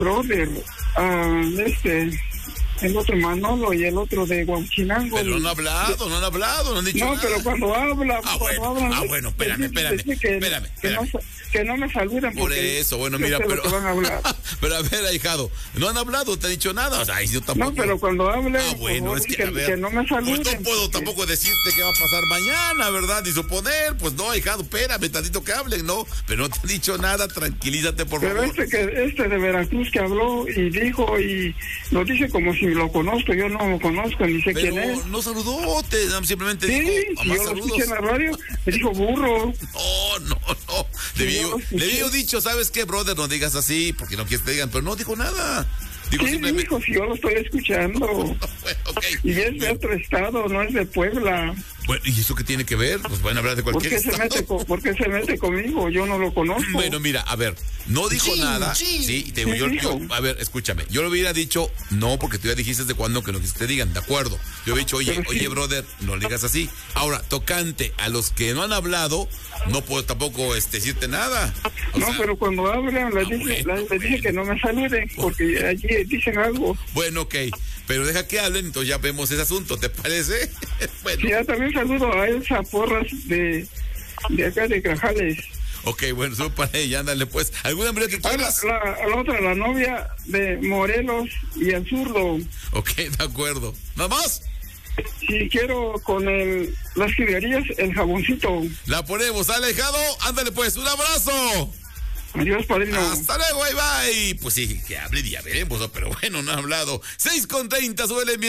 brother, el otro Manolo y el otro de Huachinango. Pero no han hablado, no han dicho no, nada. pero cuando hablan, bueno, espérame. Que no me saluden. Por eso, bueno, mira, pero van a hablar. Pero a ver, ahijado, no han hablado, te han dicho nada, o sea, yo tampoco. No, pero cuando hablen, bueno, es que, a ver, que no me saluden. Pues no puedo tampoco decirte qué va a pasar mañana, ¿verdad? Ni suponer, pues no, ahijado, espérame tantito que hablen, ¿no? Pero no te han dicho nada, tranquilízate, por favor. Pero este de Veracruz que habló y dijo y lo dice como si lo conozco, yo no lo conozco, ni sé quién es. No saludó, simplemente sí, dijo, yo lo escuché en la radio, me dijo burro. No. Le había dicho, ¿sabes qué, brother? No digas así, porque no quieres que te digan, pero no dijo nada. Digo, sí, simplemente... dijo, si yo lo estoy escuchando. Bueno, okay. Y es de otro estado, no es de Puebla. Bueno, ¿y eso qué tiene que ver? Pues van a hablar de cualquier estado. ¿Por qué se mete conmigo? Yo no lo conozco. Bueno, mira, a ver, no dijo nada. Sí, te digo, yo, a ver, escúchame. Yo le hubiera dicho, no, porque tú ya dijiste de cuándo que no quisiste te digan, de acuerdo. Yo hubiera dicho, oye, brother, no le digas así. Ahora, tocante a los que no han hablado, no puedo tampoco decirte nada. No, pero cuando hablan, les dije que no me saluden, porque allí dicen algo. Bueno, ok, pero deja que hablen, entonces ya vemos ese asunto, ¿te parece? Bueno. Sí, ya también saludo a Elsa Porras de acá de Grajales. Ok, bueno, solo para ella, ándale pues. ¿Alguna hombre que quieras? La otra, la novia de Morelos y el zurdo. Ok, de acuerdo. ¿Nada más? Sí, quiero con las jilguerías, el jaboncito. La ponemos, alejado, ándale pues, un abrazo. Adiós, padrino. Hasta luego, bye bye. Pues sí, que hable y ya veremos, pero bueno, no ha hablado. 6:30, suele